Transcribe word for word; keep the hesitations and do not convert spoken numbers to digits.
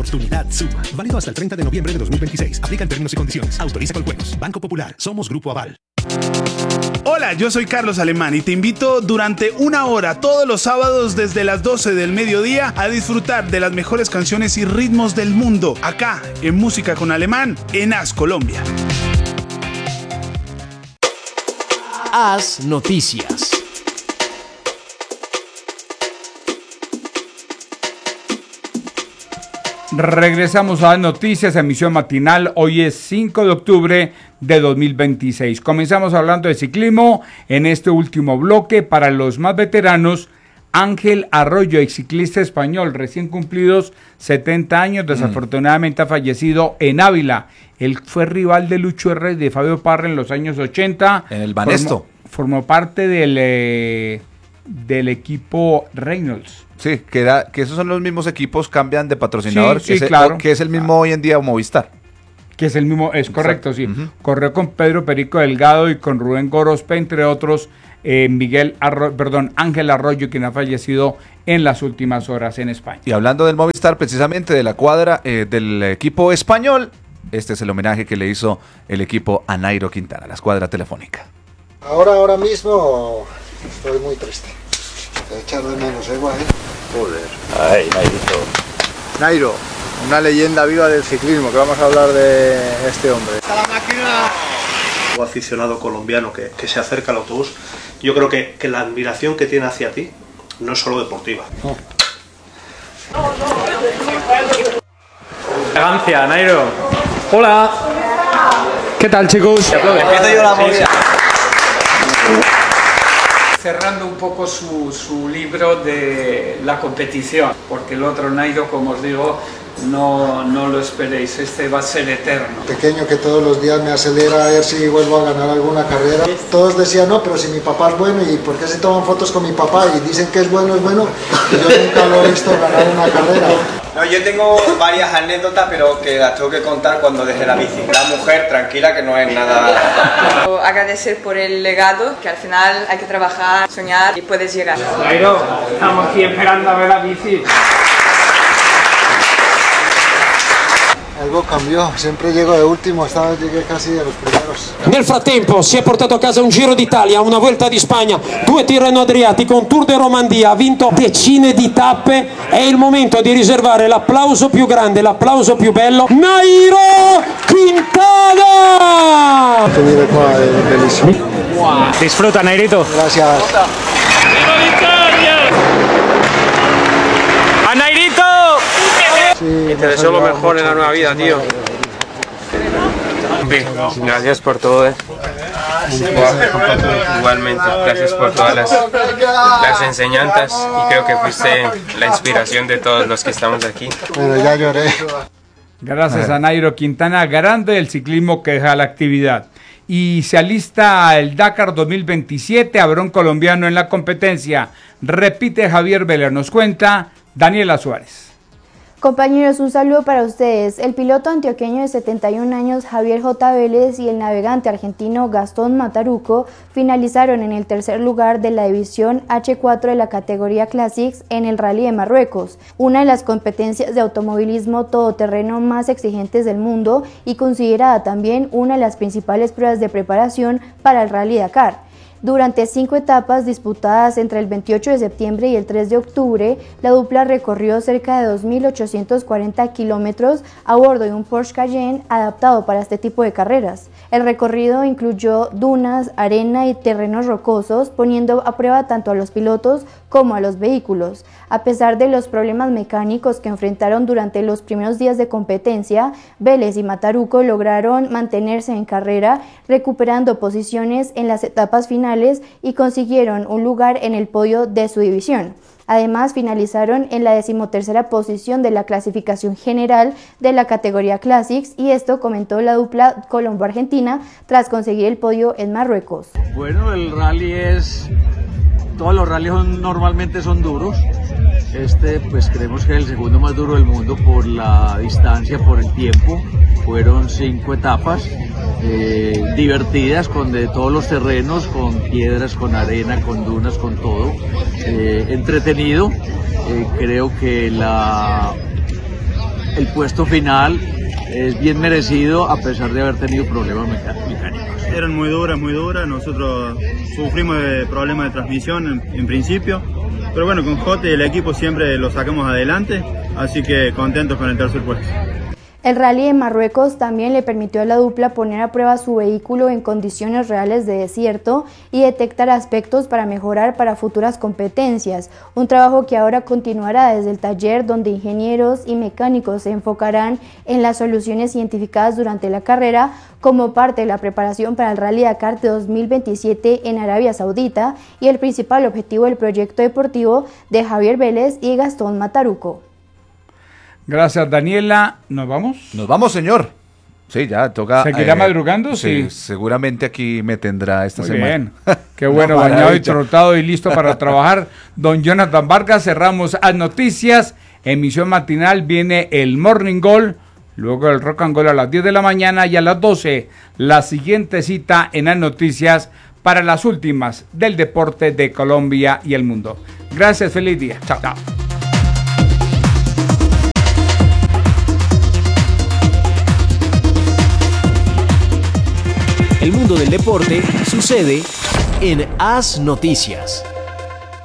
oportunidad suma. Válido hasta el treinta de noviembre de dos mil veintiséis. Aplican términos y condiciones. Autoriza Coljuegos. Banco Popular. Somos Grupo Aval. Hola, yo soy Carlos Alemán y te invito durante una hora todos los sábados desde las doce del mediodía a disfrutar de las mejores canciones y ritmos del mundo acá en Música con Alemán en As Colombia. As Noticias. Regresamos a Noticias, emisión matinal. Hoy es cinco de octubre de dos mil veintiséis. Comenzamos hablando de ciclismo en este último bloque. Para los más veteranos, Ángel Arroyo, ex ciclista español, recién cumplidos setenta años, desafortunadamente ha fallecido en Ávila. Él fue rival de Lucho Herrera y de Fabio Parra en los años ochenta. En el Banesto. Formó, formó parte del, eh, del equipo Reynolds. Sí, que, era, que esos son los mismos equipos, cambian de patrocinador, sí, que, sí, es, claro. que es el mismo hoy en día Movistar. Que es el mismo, es correcto, sí. Uh-huh. Corrió con Pedro Perico Delgado y con Rubén Gorospe, entre otros, eh, Miguel Arroyo, perdón, Ángel Arroyo, quien ha fallecido en las últimas horas en España. Y hablando del Movistar, precisamente de la cuadra eh, del equipo español, este es el homenaje que le hizo el equipo a Nairo Quintana, la escuadra telefónica. Ahora, ahora mismo estoy muy triste. Te echar de menos, ¿eh, guay? Joder. Ay, Nairito. Nairo, una leyenda viva del ciclismo, que vamos a hablar de este hombre. ¡Está la máquina! O aficionado colombiano que, que se acerca al autobús, yo creo que, que la admiración que tiene hacia ti no es solo deportiva. No. Elegancia, Nairo. Hola. ¿Qué tal, chicos? Empiezo yo la movida. Cerrando un poco su, su libro de la competición, porque el otro Nairo, como os digo, no, no lo esperéis, este va a ser eterno. Pequeño que todos los días me acelera a ver si vuelvo a ganar alguna carrera. Todos decían, no, pero si mi papá es bueno, ¿y por qué se toman fotos con mi papá? Y dicen que es bueno, es bueno, y yo nunca lo he visto ganar una carrera. No, yo tengo varias anécdotas, pero que las tengo que contar cuando deje la bici. La mujer, tranquila, que no es nada... Agradecer por el legado, que al final hay que trabajar, soñar y puedes llegar. Nairo, estamos aquí esperando a ver la bici. Algo cambiò, sempre llego de ultimo, esta vez llegué casi de los primeros. Nel frattempo si è portato a casa un Giro d'Italia, una Vuelta di Spagna, due Tirreno Adriatico, un Tour de Romandie, ha vinto decine di tappe. È il momento di riservare l'applauso più grande, l'applauso più bello. Nairo Quintana! Venire qua è bellissimo. Wow. Disfruta, Nairito. Gracias. ¡A Nairito! Sí, y te deseo lo mejor en la nueva vida, tío. Gracias por todo, eh. Igualmente, gracias por todas las, las enseñanzas y creo que fuiste la inspiración de todos los que estamos aquí. Bueno, ya lloré. Gracias a Nairo Quintana, grande del ciclismo que deja la actividad. Y se alista el Dakar dos mil veintisiete, habrá un colombiano en la competencia. Repite Javier Vélez, nos cuenta Daniela Suárez. Compañeros, un saludo para ustedes. El piloto antioqueño de setenta y un años, Javier J. Vélez, y el navegante argentino Gastón Mataruco finalizaron en el tercer lugar de la división hache cuatro de la categoría Classics en el Rally de Marruecos, una de las competencias de automovilismo todoterreno más exigentes del mundo y considerada también una de las principales pruebas de preparación para el Rally Dakar. Durante cinco etapas disputadas entre el veintiocho de septiembre y el tres de octubre, la dupla recorrió cerca de dos mil ochocientos cuarenta kilómetros a bordo de un Porsche Cayenne adaptado para este tipo de carreras. El recorrido incluyó dunas, arena y terrenos rocosos, poniendo a prueba tanto a los pilotos como a los vehículos. A pesar de los problemas mecánicos que enfrentaron durante los primeros días de competencia, Vélez y Mataruco lograron mantenerse en carrera, recuperando posiciones en las etapas finales y consiguieron un lugar en el podio de su división. Además, finalizaron en la decimotercera posición de la clasificación general de la categoría Classics, y esto comentó la dupla colombo-argentina tras conseguir el podio en Marruecos. Bueno, el rally es... Todos los rallies son, normalmente son duros. Este, pues creemos que es el segundo más duro del mundo por la distancia, por el tiempo. Fueron cinco etapas eh, divertidas, con de todos los terrenos, con piedras, con arena, con dunas, con todo. Eh, entretenido. Eh, creo que la el puesto final es bien merecido a pesar de haber tenido problemas mecánicos. Eran muy duras, muy duras, nosotros sufrimos de problemas de transmisión en, en principio, pero bueno, con Jote y el equipo siempre lo sacamos adelante, así que contentos con el tercer puesto. El rally de Marruecos también le permitió a la dupla poner a prueba su vehículo en condiciones reales de desierto y detectar aspectos para mejorar para futuras competencias, un trabajo que ahora continuará desde el taller donde ingenieros y mecánicos se enfocarán en las soluciones identificadas durante la carrera como parte de la preparación para el Rally Dakar de dos mil veintisiete en Arabia Saudita y el principal objetivo del proyecto deportivo de Javier Vélez y Gastón Mataruco. Gracias, Daniela. ¿Nos vamos? Nos vamos, señor. Sí, ya toca. ¿Seguirá eh, madrugando? Sí. sí. Seguramente aquí me tendrá esta Muy semana. Bien. Qué bueno, bañado y trotado y listo para trabajar. Don Jonathan Vargas, cerramos a noticias. Emisión matinal, viene el Morning Goal. Luego el Rock and Goal a las diez de la mañana y a las doce la siguiente cita en las noticias para las últimas del deporte de Colombia y el mundo. Gracias, feliz día. Chao. Chao. El mundo del deporte sucede en As Noticias.